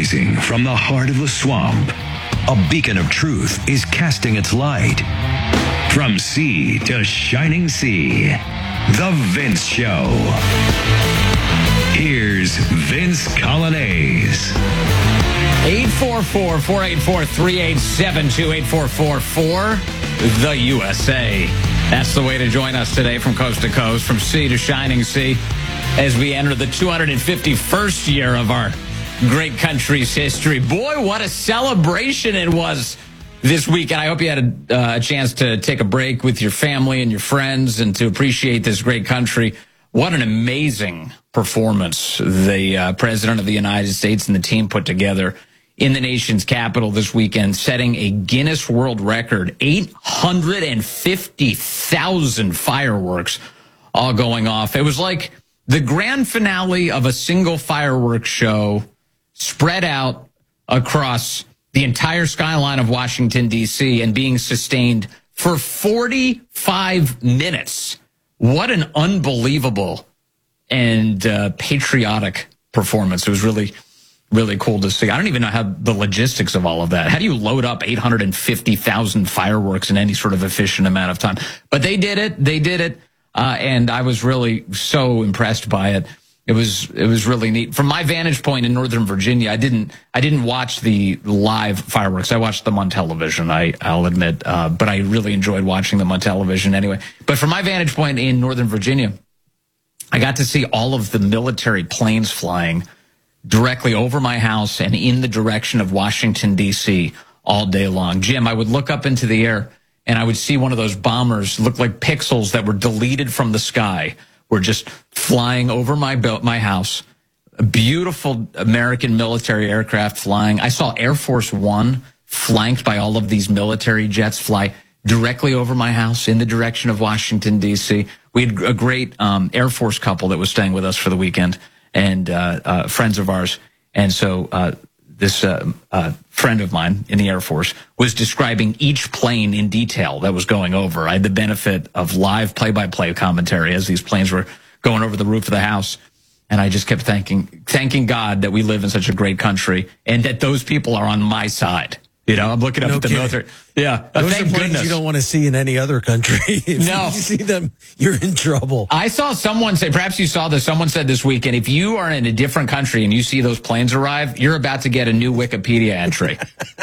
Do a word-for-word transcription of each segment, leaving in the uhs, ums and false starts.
Rising from the heart of the swamp, a beacon of truth is casting its light. From sea to shining sea, The Vince Show. Here's Vince Coglianese. eight four four, four eight four, three eight seven two, eight four four four, the U S A. That's the way to join us today from coast to coast, from sea to shining sea, as we enter the two hundred fifty-first year of our great country's history. Boy, what a celebration it was this week. And I hope you had a, uh, a chance to take a break with your family and your friends and to appreciate this great country. What an amazing performance the uh, President of the United States and the team put together in the nation's capital this weekend, setting a Guinness World Record, eight hundred fifty thousand fireworks all going off. It was like the grand finale of a single fireworks show spread out across the entire skyline of Washington, D C, and being sustained for forty-five minutes. What an unbelievable and uh, patriotic performance. It was really, really cool to see. I don't even know how the logistics of all of that. How do you load up eight hundred fifty thousand fireworks in any sort of efficient amount of time? But they did it. They did it. Uh, and I was really so impressed by it. It was it was really neat. From my vantage point in Northern Virginia, I didn't I didn't watch the live fireworks. I watched them on television, I, I'll admit. Uh, but I really enjoyed watching them on television anyway. But from my vantage point in Northern Virginia, I got to see all of the military planes flying directly over my house and in the direction of Washington, D C all day long. Jim, I would look up into the air and I would see one of those bombers look like pixels that were deleted from the sky. Were just flying over my my house. A beautiful American military aircraft flying. I saw Air Force One flanked by all of these military jets fly directly over my house in the direction of Washington, D C. We had a great um, Air Force couple that was staying with us for the weekend, and uh, uh, friends of ours. And so uh, this uh, uh, friend of mine in the Air Force was describing each plane in detail that was going over. I had the benefit of live play-by-play commentary as these planes were going over the roof of the house. And I just kept thanking, thanking God that we live in such a great country and that those people are on my side. You know, I'm looking up no at the kidding. military. Yeah. Uh, Those thank are planes goodness. you don't want to see in any other country. If No. you see them, you're in trouble. I saw someone say, perhaps you saw this, someone said this weekend, if you are in a different country and you see those planes arrive, you're about to get a new Wikipedia entry.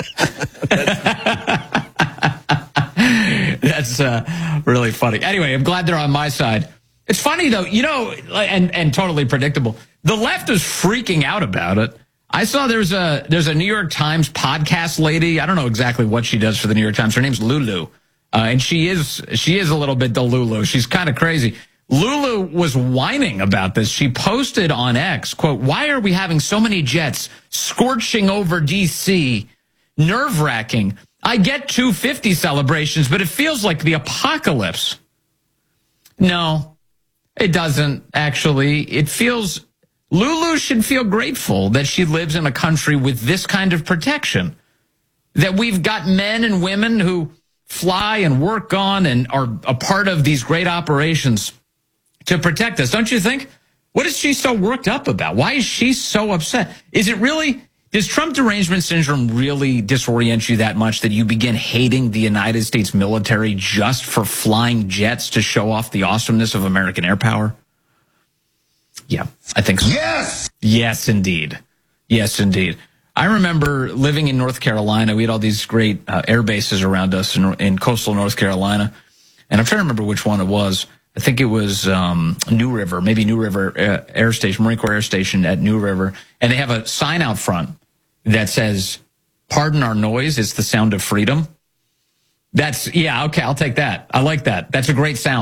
That's uh, really funny. Anyway, I'm glad they're on my side. It's funny, though, you know, and, and totally predictable. The left is freaking out about it. I saw there's a there's a New York Times podcast lady. I don't know exactly what she does for the New York Times. Her name's Lulu, uh, and she is she is a little bit Delulu. She's kind of crazy. Lulu was whining about this. She posted on X, quote, "Why are we having so many jets scorching over D C? Nerve-wracking. I get two fifty celebrations, but it feels like the apocalypse." No, it doesn't, actually. It feels... Lulu should feel grateful that she lives in a country with this kind of protection, that we've got men and women who fly and work on and are a part of these great operations to protect us. Don't you think? What is she so worked up about? Why is she so upset? Is it really, does Trump derangement syndrome really disorient you that much that you begin hating the United States military just for flying jets to show off the awesomeness of American air power? Yeah, I think so. Yes! Yes, indeed. Yes, indeed. I remember living in North Carolina. We had all these great uh, air bases around us in, in coastal North Carolina. And I'm trying to remember which one it was. I think it was um, New River, maybe New River uh, Air Station, Marine Corps Air Station at New River. And they have a sign out front that says, "Pardon our noise, it's the sound of freedom." That's, yeah, okay, I'll take that. I like that. That's a great sound.